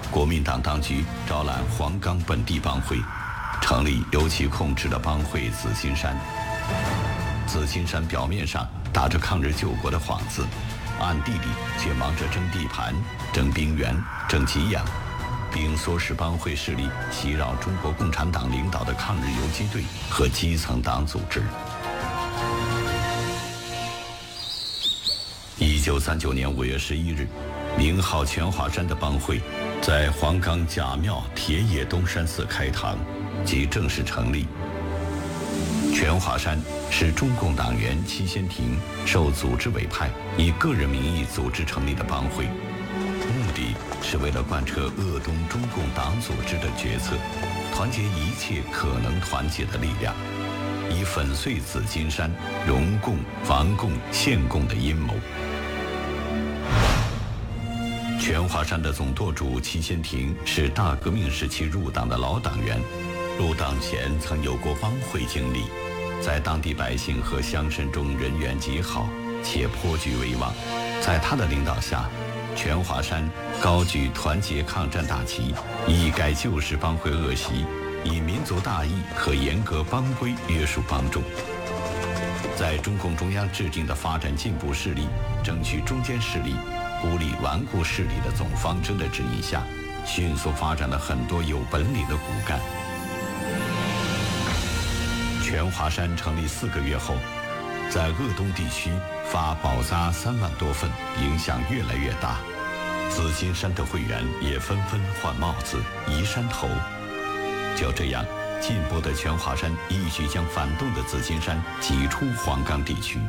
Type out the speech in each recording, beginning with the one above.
国民党当局招揽黄冈本地帮会，成立由其控制的帮会紫金山。紫金山表面上打着抗日救国的幌子，暗地里却忙着争地盘、争兵源、争给养，并唆使帮会势力袭扰中国共产党领导的抗日游击队和基层党组织。1939年5月11日，名号全华山的帮会在黄冈贾庙铁野东山寺开堂，即正式成立。全华山是中共党员戚先廷受组织委派，以个人名义组织成立的帮会，目的是为了贯彻鄂东中共党组织的决策，团结一切可能团结的力量，以粉碎紫金山容共、防共、限共的阴谋。全华山的总舵主戚先廷是大革命时期入党的老党员，入党前曾有过帮会经历，在当地百姓和乡绅中人缘极好，且颇具威望。在他的领导下，全华山高举团结抗战大旗，一改旧式帮会恶习，以民族大义和严格帮规约束帮众。在中共中央制定的发展进步势力、争取中坚势力、孤立顽固势力的总方针的指引下，迅速发展了很多有本领的骨干。全华山成立4个月后，在鄂东地区发保扎3万多份，影响越来越大。紫金山的会员也纷纷换帽子、移山头。就这样，进步的全华山一举将反动的紫金山挤出黄冈地区。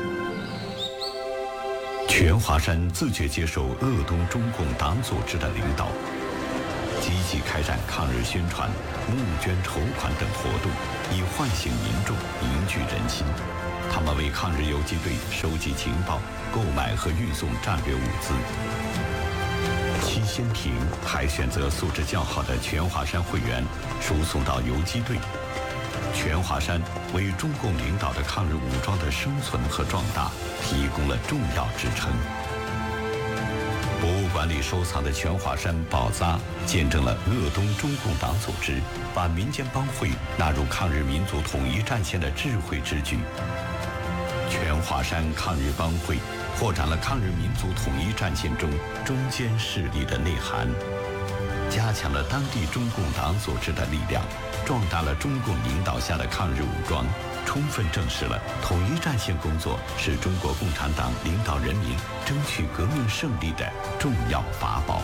全华山自觉接受鄂东中共党组织的领导，积极开展抗日宣传、募捐筹款等活动，以唤醒民众、凝聚人心。他们为抗日游击队收集情报、购买和运送战略物资。戚先廷还选择素质较好的全华山会员输送到游击队。全华山为中共领导的抗日武装的生存和壮大提供了重要支撑。博物馆里收藏的全华山宝扎，见证了鄂东中共党组织把民间帮会纳入抗日民族统一战线的智慧之举。全华山抗日帮会扩展了抗日民族统一战线中中坚势力的内涵，加强了当地中共党组织的力量，壮大了中共领导下的抗日武装，充分证实了统一战线工作是中国共产党领导人民争取革命胜利的重要法宝。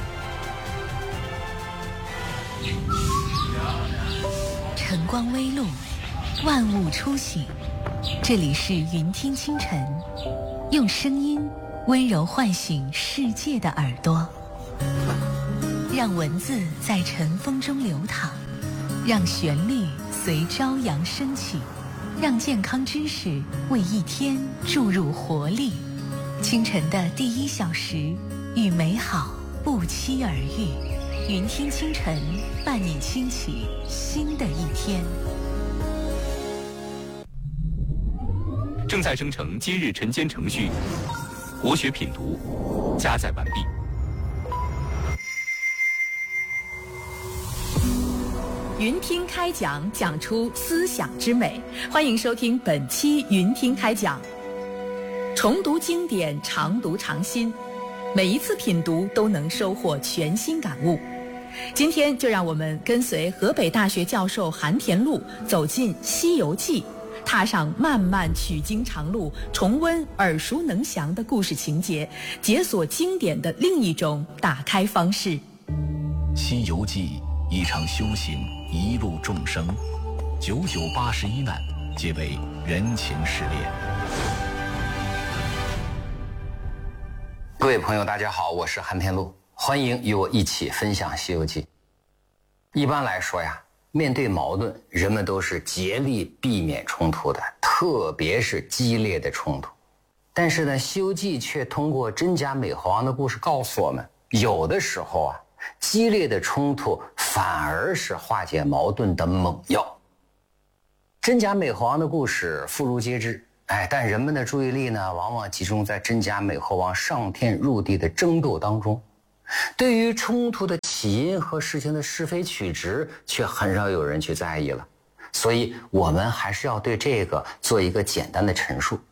晨光微露，万物初醒。这里是云听清晨，用声音温柔唤醒世界的耳朵，让文字在晨风中流淌，让旋律随朝阳升起，让健康知识为一天注入活力。清晨的第1小时，与美好不期而遇。云听清晨，伴你轻启新的一天。 正在生成今日晨间程序，国学品读加载完毕。 云听开讲，讲出思想之美。欢迎收听本期云听开讲。重读经典，常读常新，每一次品读都能收获全新感悟。今天就让我们跟随河北大学教授韩田禄走进《西游记》，踏上漫漫取经长路，重温耳熟能详的故事情节，解锁经典的另一种打开方式。 《西游记》一场修行，一路众生，9981难，皆为人情失恋。 各位朋友大家好，我是韩田禄，欢迎与我一起分享《西游记》。一般来说呀，面对矛盾，人们都是竭力避免冲突的，特别是激烈的冲突。但是呢，《西游记》却通过真假美猴王的故事告诉我们，有的时候啊，激烈的冲突反而是化解矛盾的猛药。真假美猴王的故事妇孺皆知，但人们的注意力呢，往往集中在真假美猴王上天入地的争斗当中，对于冲突的起起因和事情的是非曲直却很少有人去在意了。所以我们还是要对这个做一个简单的陈述。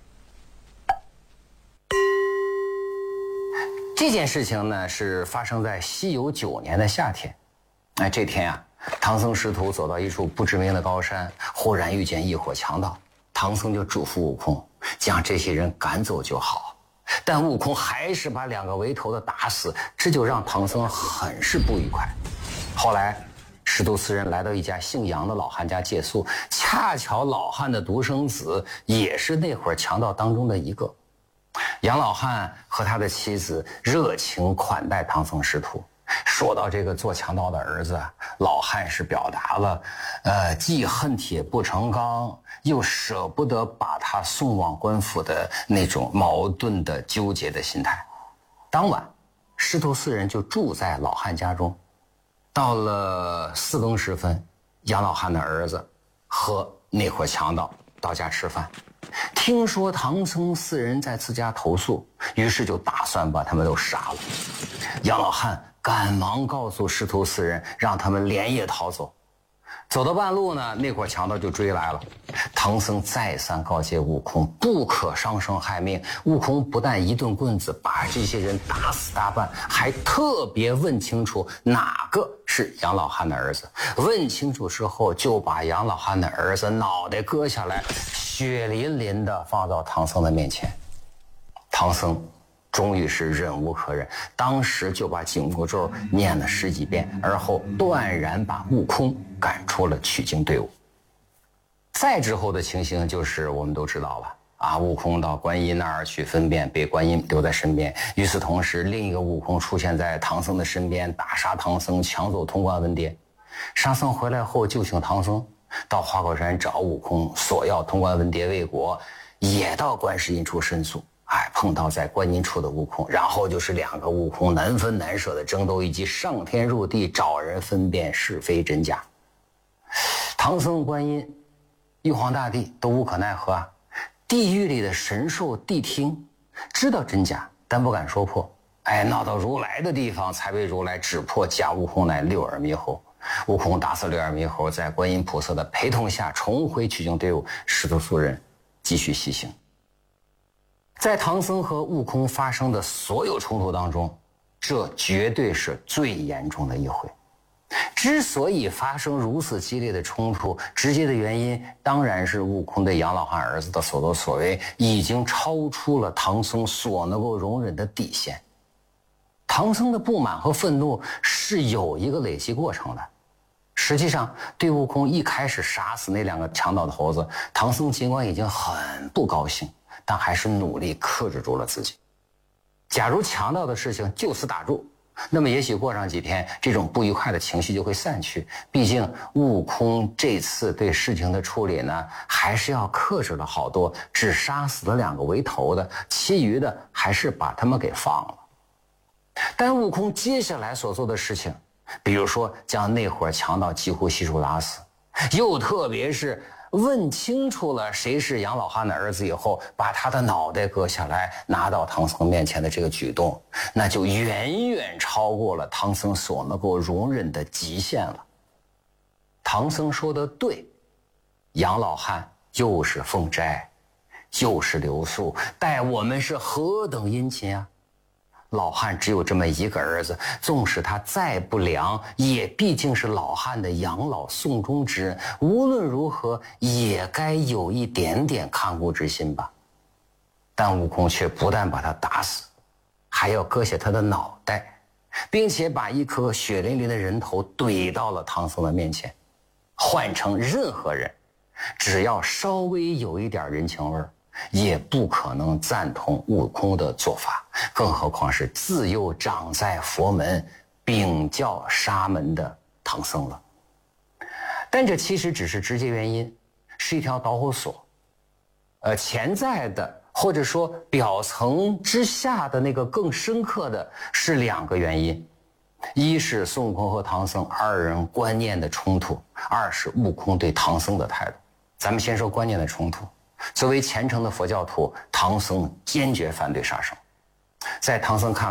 这件事情呢，是发生在西游9年的夏天。这天啊，唐僧师徒走到一处不知名的高山，忽然遇见一伙强盗。唐僧就嘱咐悟空，将这些人赶走就好。但悟空还是把2个围头的打死，这就让唐僧很是不愉快。后来师徒4人来到一家姓杨的老汉家借宿，恰巧老汉的独生子也是那伙强盗当中的一个。杨老汉和他的妻子热情款待唐僧师徒。说到这个做强盗的儿子，老汉是表达了既恨铁不成钢，又舍不得把他送往官府的那种矛盾的纠结的心态。当晚师徒4人就住在老汉家中。到了4更时分，杨老汉的儿子和那伙强盗到家吃饭，听说唐僧4人在自家投宿，于是就打算把他们都杀了。杨老汉赶忙告诉师徒4人，让他们连夜逃走。走到半路呢，那伙强盗就追来了。唐僧再三告诫悟空不可伤生害命，悟空不但一顿棍子把这些人打死大半，还特别问清楚哪个是杨老汉的儿子。问清楚之后，就把杨老汉的儿子脑袋割下来，血淋淋的放到唐僧的面前。唐僧终于是忍无可忍，当时就把紧箍咒念了10几遍，而后断然把悟空赶出了取经队伍。再之后的情形就是我们都知道了悟空到观音那儿去分辨，被观音留在身边。与此同时，另一个悟空出现在唐僧的身边，打杀唐僧，抢走通关文牒。沙僧回来后就请唐僧到花果山找悟空索要通关文牒未果，也到观世音处申诉。碰到在观音处的悟空，然后就是2个悟空难分难舍的争斗，以及上天入地找人分辨是非真假。唐僧、观音、玉皇大帝都无可奈何地狱里的神兽谛听知道真假，但不敢说破。闹到如来的地方，才被如来指破假悟空乃六耳猕猴。悟空打死六耳猕猴，在观音菩萨的陪同下重回取经队伍，师徒4人继续西行。在唐僧和悟空发生的所有冲突当中，这绝对是最严重的一回。之所以发生如此激烈的冲突，直接的原因当然是悟空对杨老汉儿子的所作所为已经超出了唐僧所能够容忍的底线。唐僧的不满和愤怒是有一个累积过程的。实际上，对悟空一开始杀死那2个强盗的猴子，唐僧尽管已经很不高兴，但还是努力克制住了自己。假如强盗的事情就此打住，那么也许过上几天，这种不愉快的情绪就会散去。毕竟悟空这次对事情的处理呢，还是要克制了好多，只杀死了2个围头的，其余的还是把他们给放了。但悟空接下来所做的事情，比如说将那伙强盗几乎悉数打死，又特别是问清楚了谁是杨老汉的儿子以后，把他的脑袋割下来拿到唐僧面前的这个举动，那就远远超过了唐僧所能够容忍的极限了。唐僧说的对，杨老汉又是凤斋，又是留宿，待我们是何等殷勤啊！老汉只有这么一个儿子，纵使他再不良，也毕竟是老汉的养老送终之恩，无论如何也该有一点点看顾之心吧。但悟空却不但把他打死，还要割下他的脑袋，并且把一颗血淋淋的人头怼到了唐僧的面前。换成任何人，只要稍微有一点人情味儿，也不可能赞同悟空的做法，更何况是自幼长在佛门秉教沙门的唐僧了。但这其实只是直接原因，是一条导火索。潜在的或者说表层之下的那个更深刻的是2个原因：一是孙悟空和唐僧2人观念的冲突，二是悟空对唐僧的态度。咱们先说观念的冲突。作为虔诚的佛教徒，唐僧坚决反对杀生。在唐僧看来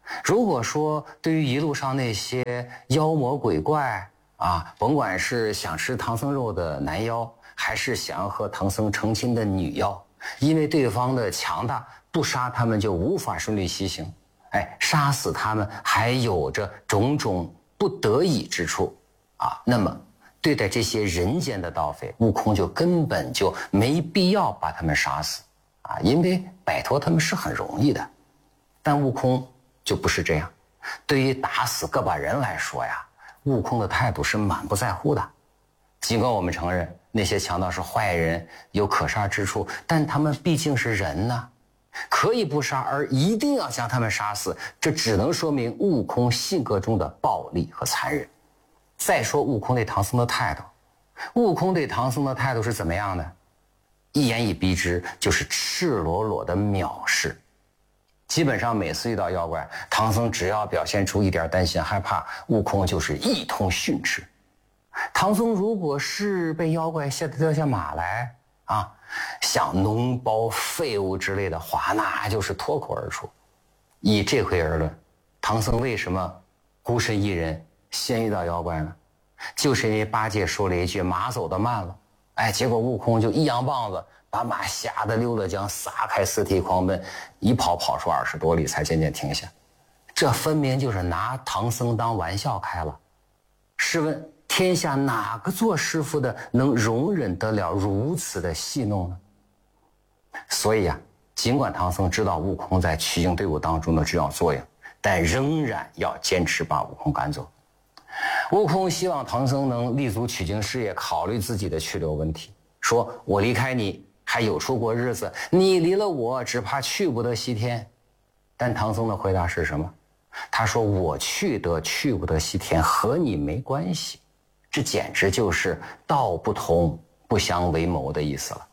如果说对于一路上那些妖魔鬼怪啊，甭管是想吃唐僧肉的男妖，还是想要和唐僧成亲的女妖，因为对方的强大，不杀他们就无法顺利西行。杀死他们还有着种种不得已之处啊。那么对待这些人间的盗匪，悟空就根本就没必要把他们杀死啊，因为摆脱他们是很容易的。但悟空就不是这样，对于打死个把人来说呀，悟空的态度是满不在乎的。尽管我们承认那些强盗是坏人，有可杀之处，但他们毕竟是人呢，可以不杀，而一定要将他们杀死，这只能说明悟空性格中的暴力和残忍。再说悟空对唐僧的态度，悟空对唐僧的态度是怎么样的？一言以蔽之，就是赤裸裸的藐视。基本上每次遇到妖怪，唐僧只要表现出一点担心害怕，悟空就是一通训斥。唐僧如果是被妖怪吓得掉下马来啊，像脓包废物之类的话，那就是脱口而出。以这回而论，唐僧为什么孤身一人先遇到妖怪呢？就是因为八戒说了一句马走得慢了，结果悟空就一扬棒子把马吓得溜了缰，撒开四蹄狂奔，一跑出20多里才渐渐停下。这分明就是拿唐僧当玩笑开了。试问天下哪个做师傅的能容忍得了如此的戏弄呢？所以尽管唐僧知道悟空在取经队伍当中的重要作用，但仍然要坚持把悟空赶走。悟空希望唐僧能立足取经事业，考虑自己的去留问题，说我离开你还有出国日子，你离了我只怕去不得西天。但唐僧的回答是什么？他说我去得去不得西天和你没关系。这简直就是道不同不相为谋的意思了。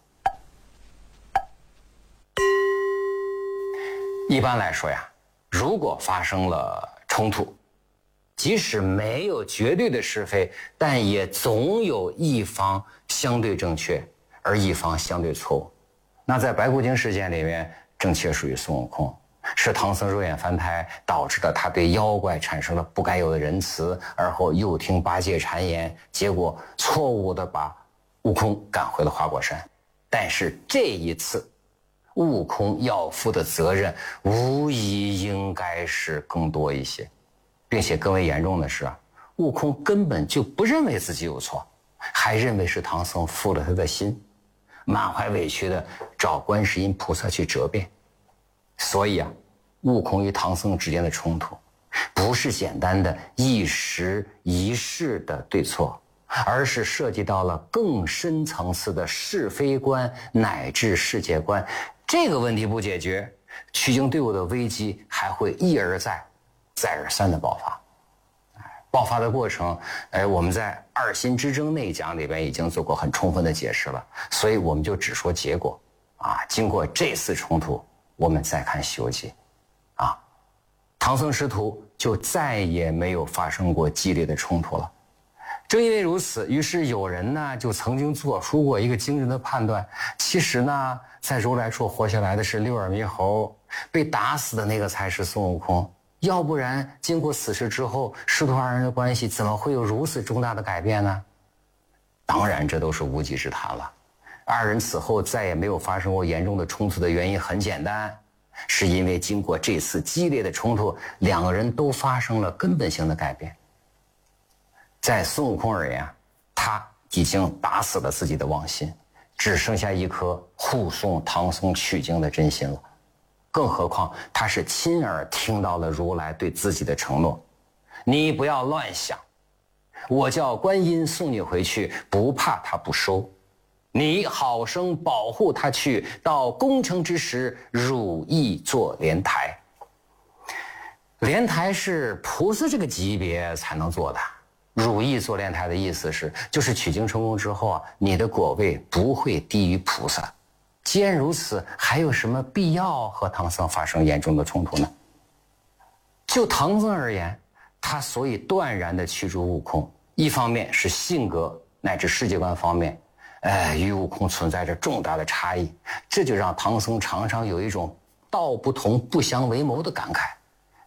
一般来说呀，如果发生了冲突，即使没有绝对的是非，但也总有一方相对正确，而一方相对错误。那在白骨精事件里面，正确属于孙悟空，是唐僧肉眼凡胎，导致了他对妖怪产生了不该有的仁慈，而后又听八戒谗言，结果错误的把悟空赶回了花果山。但是这一次，悟空要负的责任无疑应该是更多一些，并且更为严重的是悟空根本就不认为自己有错，还认为是唐僧负了他的心，满怀委屈的找观世音菩萨去责辩。所以悟空与唐僧之间的冲突不是简单的一时一事的对错，而是涉及到了更深层次的是非观乃至世界观。这个问题不解决，取经队伍的危机还会一而再再而三的爆发。爆发的过程我们在二心之争那一讲里边已经做过很充分的解释了，所以我们就只说结果经过这次冲突，我们再看《西游记》唐僧师徒就再也没有发生过激烈的冲突了。正因为如此，于是有人呢就曾经做出过一个惊人的判断，其实呢在如来处活下来的是六耳猕猴，被打死的那个才是孙悟空。要不然经过此事之后，师徒二人的关系怎么会有如此重大的改变呢？当然这都是无稽之谈了。二人此后再也没有发生过严重的冲突的原因很简单，是因为经过这次激烈的冲突，两个人都发生了根本性的改变。在孙悟空而言，他已经打死了自己的妄心，只剩下一颗护送唐僧取经的真心了。更何况他是亲耳听到了如来对自己的承诺，你不要乱想，我叫观音送你回去，不怕他不收，你好生保护他去，到功成之时，汝亦坐莲台。莲台是菩萨这个级别才能做的，汝亦坐莲台的意思是，就是取经成功之后你的果位不会低于菩萨。既然如此，还有什么必要和唐僧发生严重的冲突呢？就唐僧而言，他所以断然的驱逐悟空，一方面是性格乃至世界观方面与悟空存在着重大的差异，这就让唐僧常常有一种道不同不相为谋的感慨。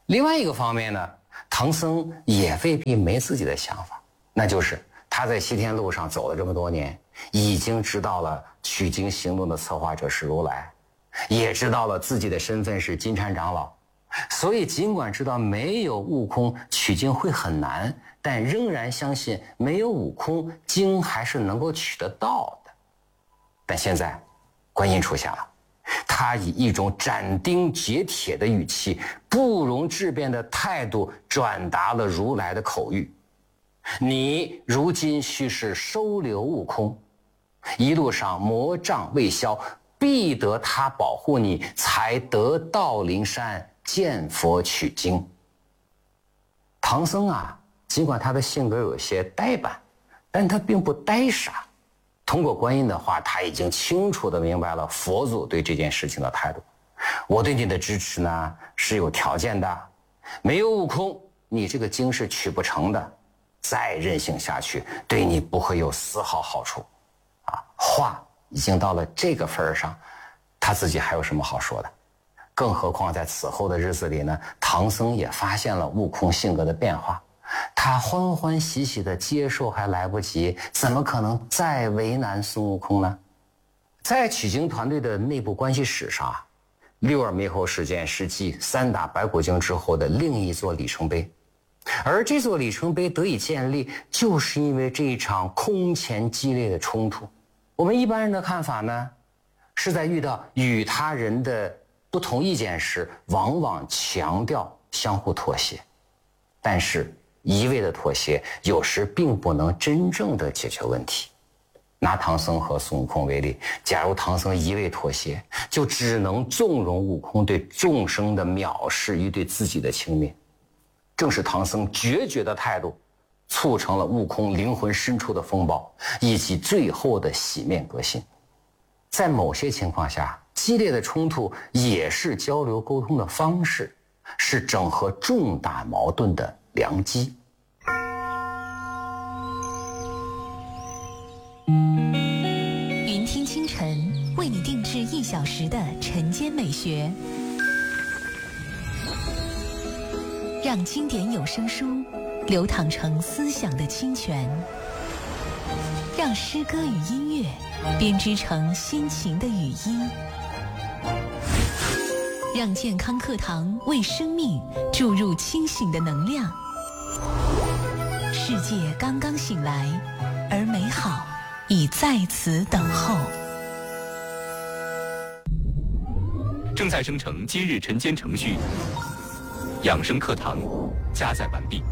另外一个方面呢，唐僧也未必没自己的想法，那就是他在西天路上走了这么多年，已经知道了取经行动的策划者是如来，也知道了自己的身份是金蝉长老，所以尽管知道没有悟空取经会很难，但仍然相信没有悟空经还是能够取得到的。但现在观音出现了，他以一种斩钉截铁的语气，不容置辩的态度转达了如来的口谕：你如今须是收留悟空，一路上魔障未消，必得他保护你，才得到灵山见佛取经。唐僧啊，尽管他的性格有些呆板，但他并不呆傻。通过观音的话，他已经清楚地明白了佛祖对这件事情的态度。我对你的支持呢是有条件的，没有悟空，你这个经是取不成的。再任性下去，对你不会有丝毫好处。话已经到了这个份上，他自己还有什么好说的？更何况在此后的日子里呢，唐僧也发现了悟空性格的变化，他欢欢喜喜的接受还来不及，怎么可能再为难孙悟空呢？在取经团队的内部关系史上六耳猕猴事件是继3打白骨精之后的另一座里程碑。而这座里程碑得以建立，就是因为这一场空前激烈的冲突。我们一般人的看法呢，是在遇到与他人的不同意见时，往往强调相互妥协。但是一味的妥协，有时并不能真正的解决问题。拿唐僧和孙悟空为例，假如唐僧一味妥协，就只能纵容悟空对众生的藐视与对自己的轻蔑。正是唐僧决绝的态度，促成了悟空灵魂深处的风暴，以及最后的洗面革新。在某些情况下，激烈的冲突也是交流沟通的方式，是整合重大矛盾的良机。 云听清晨为你定制1小时的晨间美学，让经典有声书流淌成思想的清泉，让诗歌与音乐编织成心情的语音，让健康课堂为生命注入清醒的能量。世界刚刚醒来，而美好已在此等候。 正在生成今日晨间程序，养生课堂加载完毕。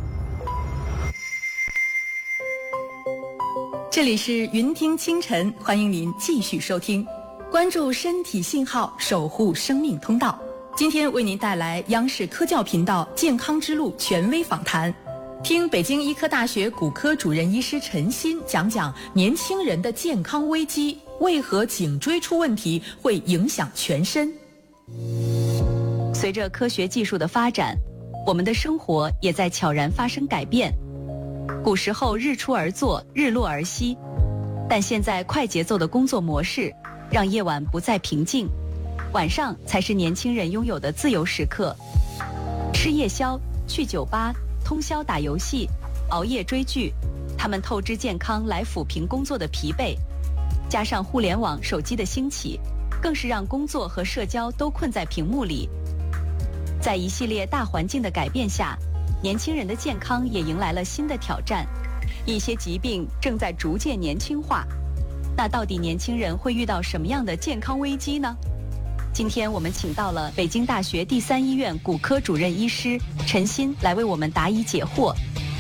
这里是云听清晨，欢迎您继续收听，关注身体信号，守护生命通道。今天为您带来央视科教频道健康之路权威访谈，听北京医科大学骨科主任医师陈鑫讲讲年轻人的健康危机，为何颈椎出问题会影响全身。 随着科学技术的发展，我们的生活也在悄然发生改变。古时候日出而作，日落而息，但现在快节奏的工作模式让夜晚不再平静，晚上才是年轻人拥有的自由时刻。吃夜宵、去酒吧、通宵打游戏、熬夜追剧，他们透支健康来抚平工作的疲惫，加上互联网、手机的兴起，更是让工作和社交都困在屏幕里。在一系列大环境的改变下，年轻人的健康也迎来了新的挑战，一些疾病正在逐渐年轻化。那到底年轻人会遇到什么样的健康危机呢？今天我们请到了北京大学第3医院骨科主任医师陈鑫来为我们答疑解惑。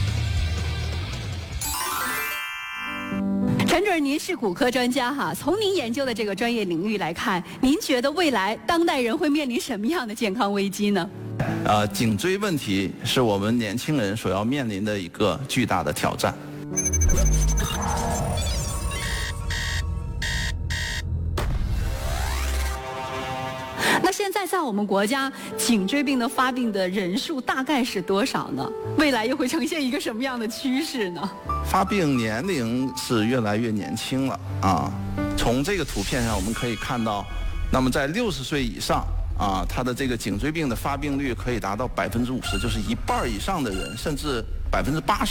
陈主任，您是骨科专家哈，从您研究的这个专业领域来看，您觉得未来当代人会面临什么样的健康危机呢？ 颈椎问题是我们年轻人所要面临的一个巨大的挑战。 那现在在我们国家，颈椎病的发病的人数大概是多少呢？未来又会呈现一个什么样的趋势呢？ 发病年龄是越来越年轻了啊。从这个图片上我们可以看到，那么在60岁以上它的这个颈椎病的发病率可以达到50%，就是1半以上的人，甚至80%。